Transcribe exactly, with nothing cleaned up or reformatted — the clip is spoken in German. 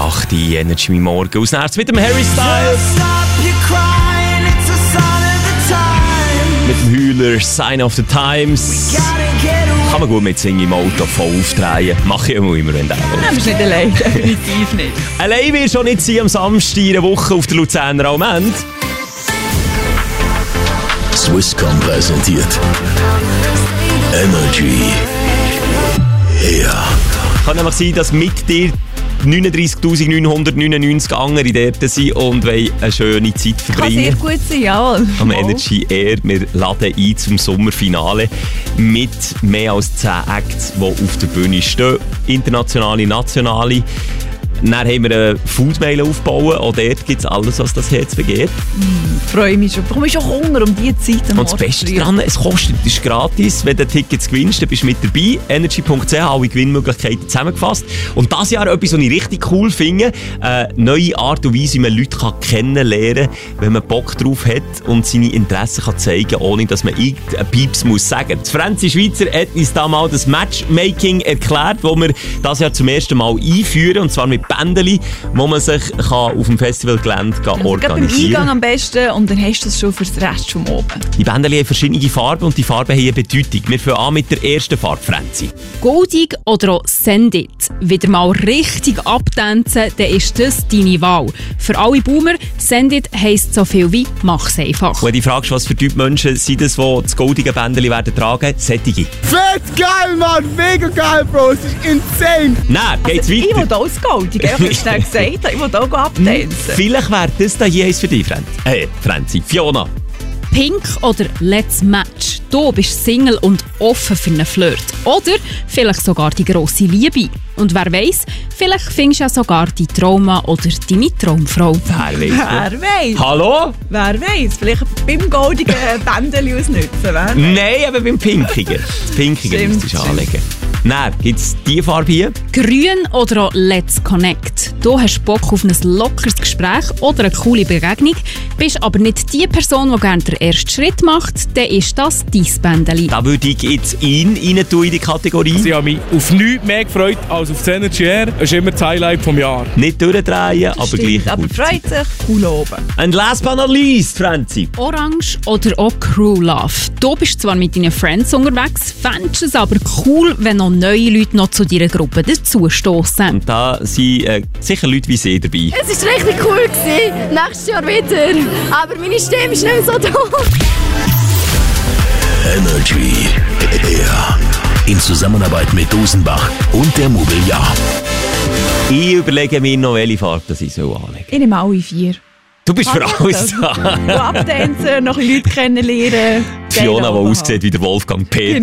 acht Uhr Energy Morgen. Aus Nerz mit dem Harry Styles. Mit dem Heuler Sign of the Times. Kann man gut mitsingen im Auto, voll aufdrehen. Mache ich immer, immer wenn der läuft. Nein, bist nicht allein, definitiv nicht. Allein wirst du schon nicht sein am Samstag in einer Woche auf der Luzerner Almend. Swisscom präsentiert Energy. Ja. Kann nämlich sein, dass mit dir neununddreissigtausendneunhundertneunundneunzig andere dort sind und wollen eine schöne Zeit verbringen. Kann sehr gut sein, ja. Am Energy Air. Wir laden ein zum Sommerfinale mit mehr als zehn Acts, die auf der Bühne stehen. Internationale, nationale. Dann haben wir eine Foodmeile aufgebaut. Auch dort gibt es alles, was das Herz begehrt. Ich freue mich schon. Ich bekomme schon Hunger um diese Zeit. Und das Beste daran, es kostet, es ist gratis. Wenn du Tickets gewinnst, dann bist du mit dabei. energy punkt c h, alle Gewinnmöglichkeiten zusammengefasst. Und dieses Jahr etwas, was ich richtig cool finde, eine neue Art und Weise, wie man Leute kann kennenlernen kann, wenn man Bock drauf hat und seine Interessen kann zeigen kann, ohne dass man irgendeinen Pieps muss sagen. Das Franzi Schweizer hat uns da mal das Matchmaking erklärt, das wir dieses Jahr zum ersten Mal einführen, und zwar mit Bändeli, wo man sich kann auf dem Festivalgelände also organisieren kann. Beim Eingang am besten und dann hast du es schon für den Rest vom Oben. Die Bändeli haben verschiedene Farben und die Farben haben eine Bedeutung. Wir fangen an mit der ersten Farbe, Franzi. Goldig oder auch Send It. Wieder mal richtig abtanzen, dann ist das deine Wahl. Für alle Boomer, Send It heisst so viel wie «Mach's einfach». Und wenn du fragst, was für Typ Menschen sind das, die das goldige Bändeli werden tragen, sättige. Fett geil, Mann! Mega geil, Bro! Es ist insane! Nein, geht's also, weiter? Ich will auch das Goldige, ich habe schnell gesagt, ich will auch abtanzen. Vielleicht wäre das da hier eins für dich, Franzi. Äh, Franzi. Fiona. Pink oder Let's Match. Du bist Single und offen für einen Flirt. Oder vielleicht sogar die grosse Liebe. Und wer weiss, vielleicht findest du ja sogar die Trauma oder deine Traumfrau. Wer weiss? Wer weiss? Hallo? Wer weiss? Vielleicht beim goldigen Bändeli ausnutzen. Wer Nein, aber beim Pinkigen. Das Pinkige müsstest du anlegen. Nein, gibt es diese Farbe hier? Grün oder auch Let's Connect. Du hast Bock auf ein lockeres Gespräch oder eine coole Begegnung, bist aber nicht die Person, die gerne den ersten Schritt macht, dann ist das dein Bändeli. Da würde ich jetzt ihn rein tun in die Kategorie. Sie haben mich auf nichts mehr gefreut als auf das Energy Air. Das ist immer das Highlight vom Jahr. Nicht durchdrehen, aber Stimmt, gleich aber gut. freut sich, cool oben. And last but not least, Franzi. Orange oder auch Crew Love. Du bist zwar mit deinen Friends unterwegs, fändest es aber cool, wenn noch neue Leute noch zu deiner Gruppe dazustossen. Und da sind äh, sicher Leute wie Sie dabei. Es war richtig cool gewesen. Nächstes Jahr wieder. Aber meine Stimme ist nicht mehr so da. Energy. Ja. In Zusammenarbeit mit Dosenbach und der Mobiliar. Ich überlege mir noch, welche Farbe das ich so anlegen. Ich nehme alle vier. Du bist für alles Und da. abtanzen, noch ein bisschen Leute kennenlernen. Fiona, die Geil aussieht wie der Wolfgang P.